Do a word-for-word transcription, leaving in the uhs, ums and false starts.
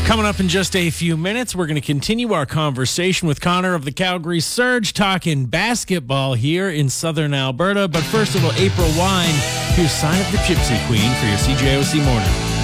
Coming up in just a few minutes, we're going to continue our conversation with Connor of the Calgary Surge, talking basketball here in southern Alberta. But first, a little April Wine. Here's Sign of the Gypsy Queen for your C J O C morning.